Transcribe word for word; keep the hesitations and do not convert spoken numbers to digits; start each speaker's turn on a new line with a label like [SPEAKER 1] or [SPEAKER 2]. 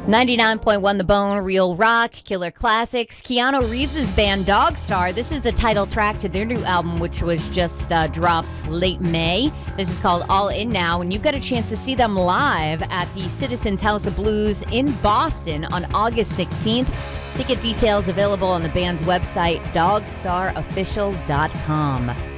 [SPEAKER 1] ninety-nine point one The Bone, Real Rock, Killer Classics. Keanu Reeves' band Dogstar. This is the title track to their new album, which was just uh, dropped late May. This is called All In Now, and you've got a chance to see them live at the Citizens House of Blues in Boston on August sixteenth. Ticket details available on the band's website, dogstar official dot com.